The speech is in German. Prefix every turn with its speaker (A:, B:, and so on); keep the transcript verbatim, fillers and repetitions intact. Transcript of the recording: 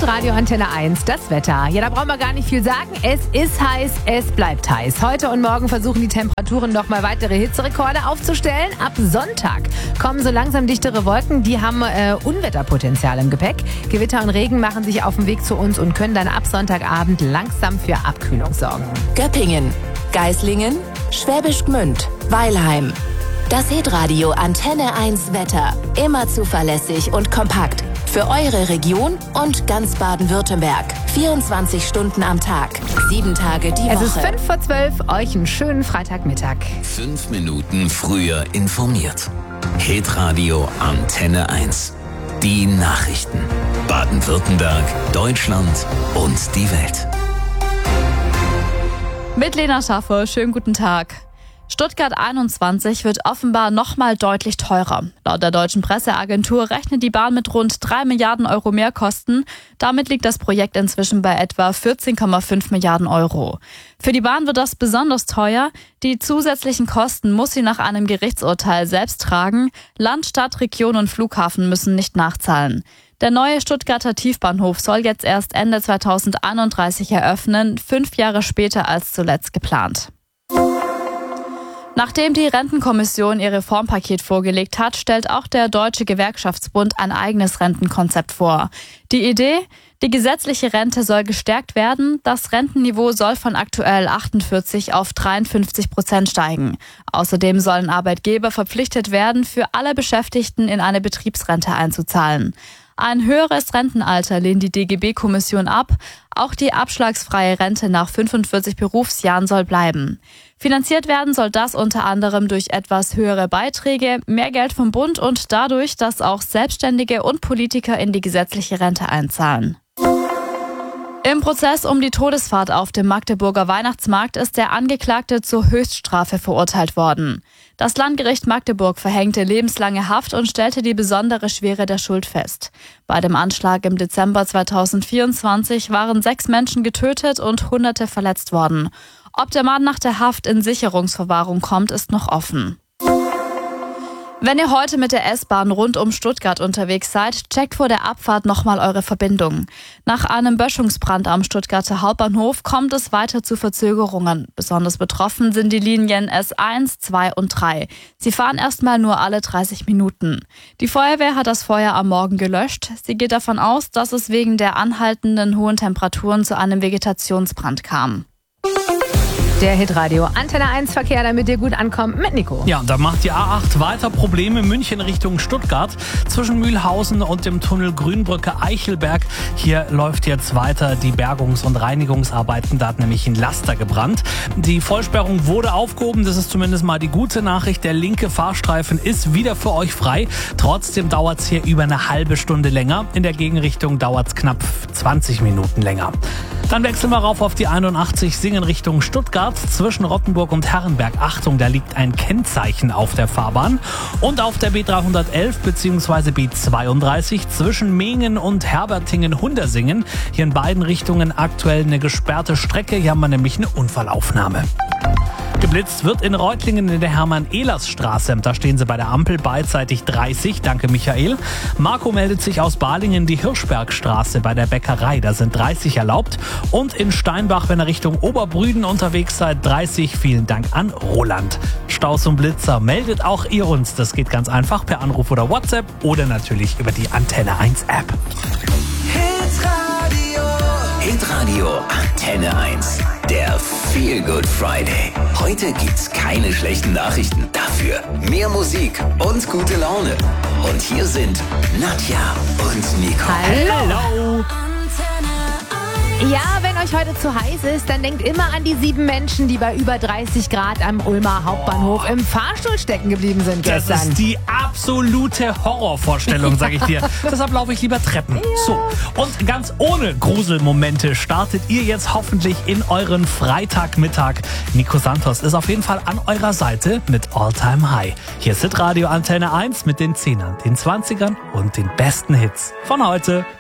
A: Radio Antenne eins, das Wetter. Ja, da brauchen wir gar nicht viel sagen. Es ist heiß, es bleibt heiß. Heute und morgen versuchen die Temperaturen noch mal weitere Hitzerekorde aufzustellen. Ab Sonntag kommen so langsam dichtere Wolken, die haben äh, Unwetterpotenzial im Gepäck. Gewitter und Regen machen sich auf den Weg zu uns und können dann ab Sonntagabend langsam für Abkühlung sorgen.
B: Göppingen, Geislingen, Schwäbisch Gmünd, Weilheim. Das Hitradio Antenne eins Wetter. Immer zuverlässig und kompakt. Für eure Region und ganz Baden-Württemberg. vierundzwanzig Stunden am Tag. Sieben Tage die Woche.
A: Es ist fünf vor zwölf. Euch einen schönen Freitagmittag.
C: Fünf Minuten früher informiert. Hitradio Antenne eins. Die Nachrichten. Baden-Württemberg, Deutschland und die Welt.
D: Mit Lena Schaffer, schönen guten Tag. Stuttgart einundzwanzig wird offenbar nochmal deutlich teurer. Laut der deutschen Presseagentur rechnet die Bahn mit rund drei Milliarden Euro Mehrkosten. Damit liegt das Projekt inzwischen bei etwa vierzehn Komma fünf Milliarden Euro. Für die Bahn wird das besonders teuer. Die zusätzlichen Kosten muss sie nach einem Gerichtsurteil selbst tragen. Land, Stadt, Region und Flughafen müssen nicht nachzahlen. Der neue Stuttgarter Tiefbahnhof soll jetzt erst Ende zweitausendeinunddreißig eröffnen, fünf Jahre später als zuletzt geplant. Nachdem die Rentenkommission ihr Reformpaket vorgelegt hat, stellt auch der Deutsche Gewerkschaftsbund ein eigenes Rentenkonzept vor. Die Idee? Die gesetzliche Rente soll gestärkt werden. Das Rentenniveau soll von aktuell achtundvierzig auf dreiundfünfzig Prozent steigen. Außerdem sollen Arbeitgeber verpflichtet werden, für alle Beschäftigten in eine Betriebsrente einzuzahlen. Ein höheres Rentenalter lehnt die D G B-Kommission ab. Auch die abschlagsfreie Rente nach fünfundvierzig Berufsjahren soll bleiben. Finanziert werden soll das unter anderem durch etwas höhere Beiträge, mehr Geld vom Bund und dadurch, dass auch Selbstständige und Politiker in die gesetzliche Rente einzahlen. Im Prozess um die Todesfahrt auf dem Magdeburger Weihnachtsmarkt ist der Angeklagte zur Höchststrafe verurteilt worden. Das Landgericht Magdeburg verhängte lebenslange Haft und stellte die besondere Schwere der Schuld fest. Bei dem Anschlag im Dezember zweitausendvierundzwanzig waren sechs Menschen getötet und Hunderte verletzt worden. Ob der Mann nach der Haft in Sicherungsverwahrung kommt, ist noch offen. Wenn ihr heute mit der S-Bahn rund um Stuttgart unterwegs seid, checkt vor der Abfahrt nochmal eure Verbindung. Nach einem Böschungsbrand am Stuttgarter Hauptbahnhof kommt es weiter zu Verzögerungen. Besonders betroffen sind die Linien S eins, zwei und drei. Sie fahren erstmal nur alle dreißig Minuten. Die Feuerwehr hat das Feuer am Morgen gelöscht. Sie geht davon aus, dass es wegen der anhaltenden hohen Temperaturen zu einem Vegetationsbrand kam.
A: Der Hitradio Antenne eins Verkehr, damit ihr gut ankommt, mit Nico.
E: Ja, da macht die A acht weiter Probleme. München Richtung Stuttgart zwischen Mühlhausen und dem Tunnel Grünbrücke Eichelberg. Hier läuft jetzt weiter die Bergungs- und Reinigungsarbeiten. Da hat nämlich ein Laster gebrannt. Die Vollsperrung wurde aufgehoben. Das ist zumindest mal die gute Nachricht. Der linke Fahrstreifen ist wieder für euch frei. Trotzdem dauert es hier über eine halbe Stunde länger. In der Gegenrichtung dauert es knapp zwanzig Minuten länger. Dann wechseln wir rauf auf die einundachtzig Singen Richtung Stuttgart. Zwischen Rottenburg und Herrenberg. Achtung, da liegt ein Kennzeichen auf der Fahrbahn. Und auf der B dreihundertelf bzw. B zweiunddreißig zwischen Mingen und Herbertingen-Hundersingen. Hier in beiden Richtungen aktuell eine gesperrte Strecke. Hier haben wir nämlich eine Unfallaufnahme. Geblitzt wird in Reutlingen in der Hermann-Ehlers-Straße. Da stehen sie bei der Ampel beidseitig dreißig. Danke, Michael. Marco meldet sich aus Balingen, die Hirschbergstraße bei der Bäckerei. Da sind dreißig erlaubt. Und in Steinbach, wenn ihr Richtung Oberbrüden unterwegs seid, dreißig. Vielen Dank an Roland. Staus und Blitzer, meldet auch ihr uns. Das geht ganz einfach per Anruf oder WhatsApp oder natürlich über die Antenne eins App.
C: Hitradio. Hitradio Antenne eins. Der Feel Good Friday. Heute gibt's keine schlechten Nachrichten. Dafür mehr Musik und gute Laune. Und hier sind Nadja und Nico.
A: Hallo. Ja, wenn euch heute zu heiß ist, dann denkt immer an die sieben Menschen, die bei über dreißig Grad am Ulmer Hauptbahnhof im Fahrstuhl stecken geblieben sind gestern.
E: Das ist die absolute Horrorvorstellung, sag ich dir. Deshalb laufe ich lieber Treppen. Ja. So, und ganz ohne Gruselmomente startet ihr jetzt hoffentlich in euren Freitagmittag. Nico Santos ist auf jeden Fall an eurer Seite mit All Time High. Hier ist Hitradio Antenne eins mit den Zehnern, den Zwanzigern und den besten Hits von heute.